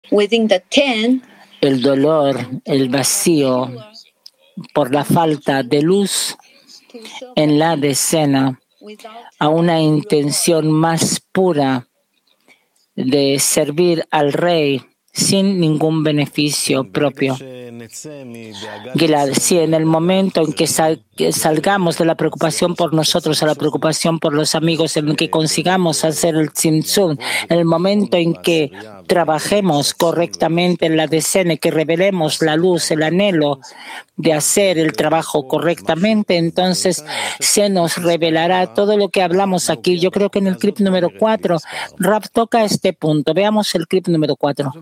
within the 10, el dolor, el vacío por la falta de luz en la decena, a una intención más pura de servir al Rey sin ningún beneficio propio. Gilad, si en el momento en que salgamos de la preocupación por nosotros a la preocupación por los amigos, en el que consigamos hacer el tzimtzum, en el momento en que trabajemos correctamente en la decena, que revelemos la luz, el anhelo de hacer el trabajo correctamente, entonces se nos revelará todo lo que hablamos aquí. Yo creo que en el clip número 4, Rab toca este punto. Veamos el clip número 4.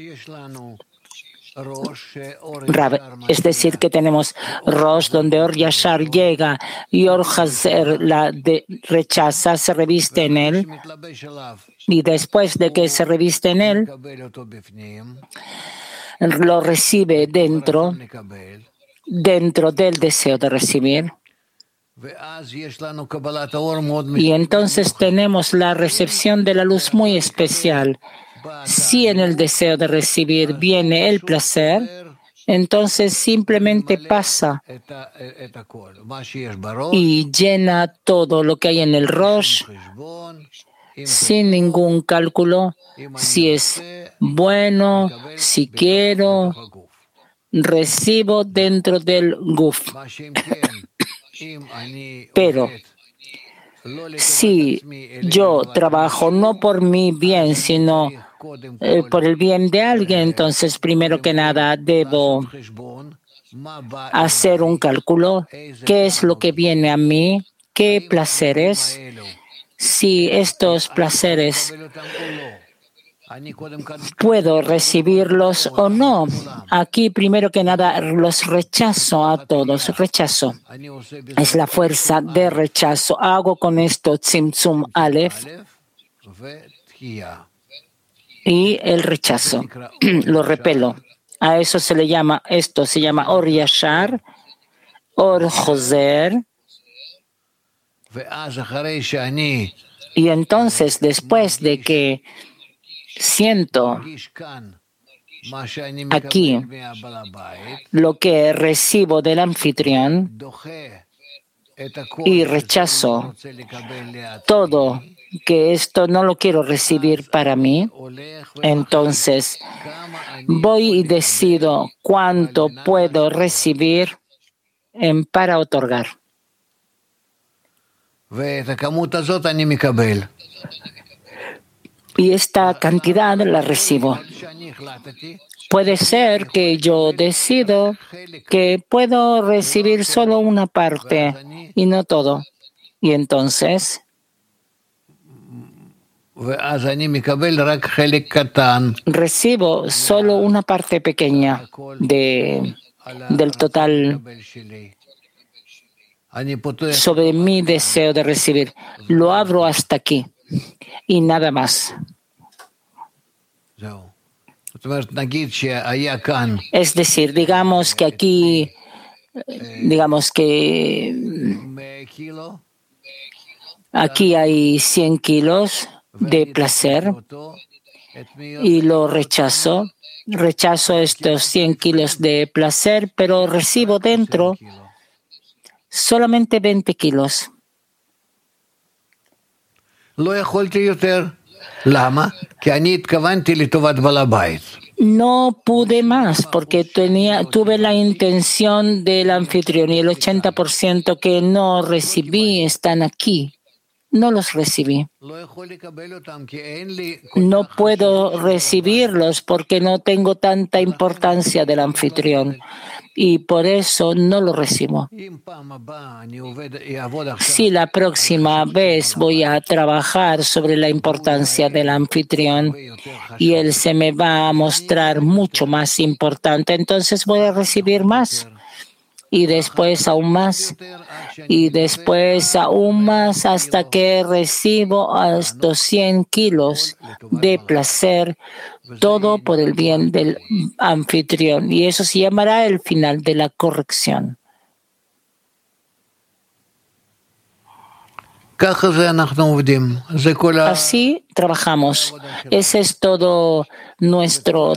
Rab, es decir, que tenemos Rosh, donde Or Yashar llega y Or Hazer la rechaza, se reviste en él, y después de que se reviste en él, lo recibe dentro del deseo de recibir. Y entonces tenemos la recepción de la luz muy especial. Si en el deseo de recibir viene el placer, entonces simplemente pasa y llena todo lo que hay en el Rosh sin ningún cálculo, si es bueno, si quiero, recibo dentro del Guf. Pero si yo trabajo no por mi bien, sino por el bien de alguien, entonces primero que nada debo hacer un cálculo. ¿Qué es lo que viene a mí? ¿Qué placeres? Si estos placeres ¿puedo recibirlos o no? Aquí, primero que nada, los rechazo a todos. Rechazo. Es la fuerza de rechazo. Hago con esto Tzimtzum Aleph y el rechazo. Lo repelo. A eso se le llama, esto se llama Or Yashar, Or Joser. Y entonces, después de que siento aquí lo que recibo del anfitrión y rechazo todo que esto no lo quiero recibir para mí, entonces voy y decido cuánto puedo recibir para otorgar. Y esta cantidad la recibo. Puede ser que yo decido que puedo recibir solo una parte y no todo. Y entonces recibo solo una parte pequeña del total sobre mi deseo de recibir. Lo abro hasta aquí y nada más. Es decir, digamos que aquí, aquí hay 100 kilos de placer y lo rechazo. Rechazo estos 100 kilos de placer, pero recibo dentro solamente 20 kilos. No pude más porque tuve la intención del anfitrión y el 80% que no recibí están aquí. No los recibí. No puedo recibirlos porque no tengo tanta importancia del anfitrión y por eso no lo recibo. Si la próxima vez voy a trabajar sobre la importancia del anfitrión y él se me va a mostrar mucho más importante, entonces voy a recibir más. Y después aún más, y después aún más, hasta que recibo estos 100 kilos de placer, todo por el bien del anfitrión. Y eso se llamará el final de la corrección. Así trabajamos. Ese es todo nuestro